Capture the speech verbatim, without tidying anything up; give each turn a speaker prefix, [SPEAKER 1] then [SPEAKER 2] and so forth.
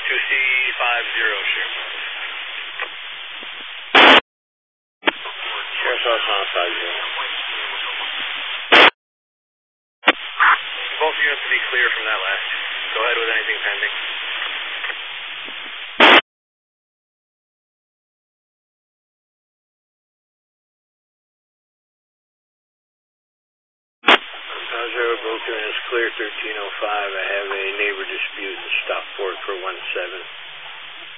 [SPEAKER 1] two C five zero, share.
[SPEAKER 2] Share South Town five zero.
[SPEAKER 1] Both units to be clear from that last. Go ahead with anything pending.
[SPEAKER 2] Zero, Broken is clear, thirteen oh five. I have a neighbor dispute in Stockport for one seven.